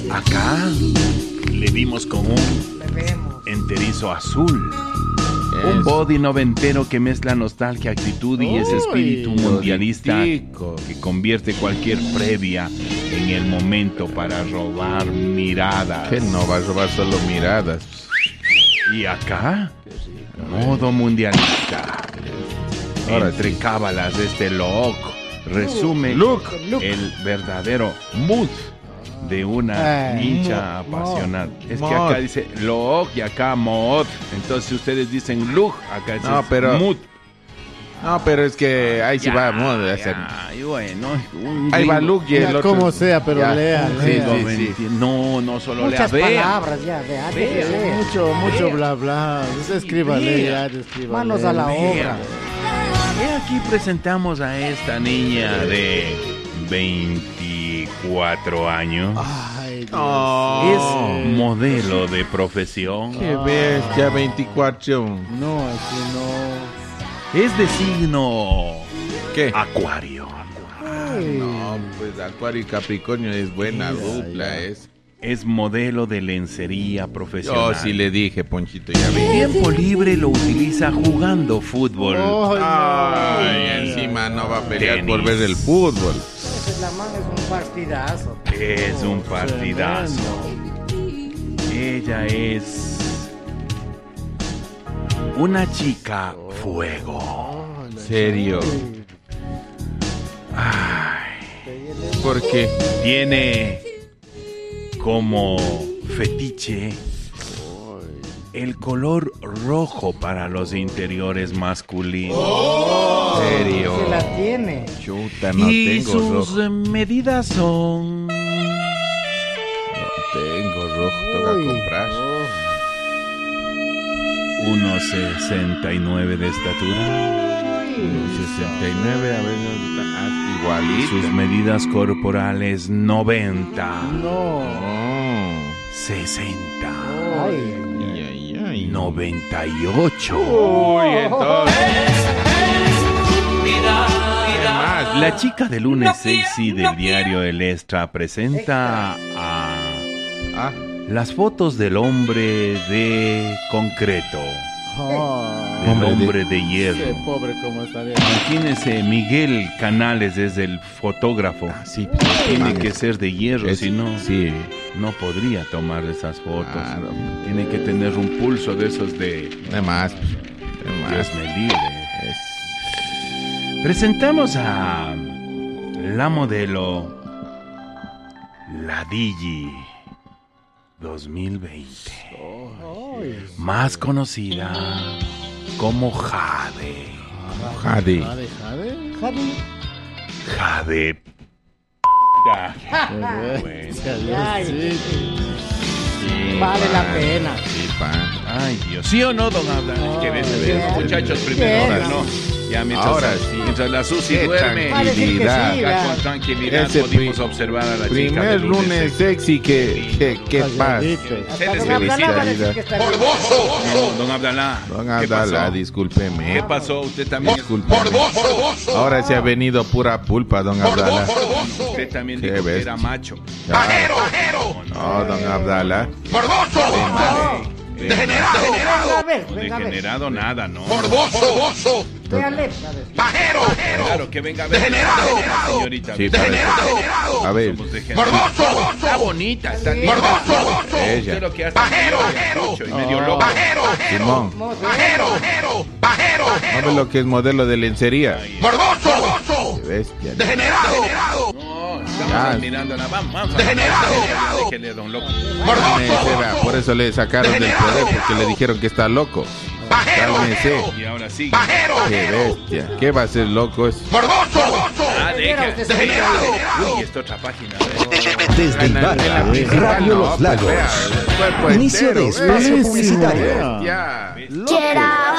Acá le vimos con un enterizo azul. Un body noventero que mezcla nostalgia, actitud y ese espíritu mundialista que convierte cualquier previa en el momento para robar miradas. Que no va a robar solo miradas. Y acá, modo mundialista. Entre cábalas de este loco, resume el verdadero mood de una hincha apasionada. Es que acá dice look y acá mod. Entonces si ustedes dicen look, acá es mood. No, pero es que ahí sí va mod. Y bueno, ahí va look y el otro. Como sea, pero lea. Sí. No solo muchas lea. Palabras ya, Mucho bla bla. Usted escriba, lea. Manos a la obra. Y aquí presentamos a esta niña de 24 años. Ay, Dios. Es modelo de profesión. Qué bestia, 24. No, aquí no. Es de signo ¿Qué? Acuario. No, pues Acuario y Capricornio es buena dupla, Es modelo de lencería profesional. Yo sí le dije, Ponchito, ya vi. Tiempo libre lo utiliza jugando fútbol. Ay, encima no va a pelear tenis. por ver el fútbol. La mano es un partidazo. Es un partidazo. Ella es una chica fuego. ¿Serio? Ay, ¿Por qué? tiene como fetiche el color rojo para los interiores masculinos. ¿Serio? Se la tiene. Chuta, no Y tengo sus rojo. medidas son... No tengo rojo, toca comprar. 1,69 de estatura. 69, a ver, igualito. Sus medidas corporales 90. No. 60. Ay. 98. Uy, entonces. La chica de lunes sexy del diario El Extra presenta a las fotos del hombre de concreto. El hombre de hierro. Ese pobre como estaría. Imagínese, Miguel Canales es el fotógrafo. Sí, Tiene que ser de hierro, si no, sí. no podría tomar esas fotos. Claro. Tiene que tener un pulso de esos de... Además. Dios me libre. Presentamos a la modelo, la Digi 2020. Más conocida como Jade. Jade. Jade. Vale la pena. Sí, pa. Ay, Dios. ¿Sí o no, don Abdala? Que ven, muchachos, primero. Bien. Ahora no. Ya Ahora sí. mientras la Susi Qué duerme, Va a decir que sí, acá ¿verdad? con tranquilidad Ese pudimos observar a la chica Primer del lunes sexy que paz. Se les Don Abdalá va a decir felicita. que está bien. No, don Abdalá. Don ¿Qué Abdala, pasó? discúlpeme. ¿Qué pasó? Usted también. Discúlpeme. Ahora se ha venido pura pulpa, don Abdala. Usted también Qué dijo que bestia. era macho. No, don Abdala. A ver, No, venga a ver. degenerado nada, ¿no? Véale. Claro, que venga a ver. Señorita. Sí, parece. A ver. Somos degenerados. Está bonita, está linda. Ella. Usted lo que hace es mucho y medio loco. Simón. ¿No ves lo que es modelo de lencería? Qué bestia. No, estamos mirándola. Vamos a déjele, don loco. Por eso le sacaron del poder, porque le dijeron que está loco. Cálmese. Y ahora sí. Qué bestia. ¿Qué va a ser loco eso? Déjese. Uy, esta otra página. Desde Ibarra, Radio Los Lagos. Inicio de espacio publicitario. Ya. Quiera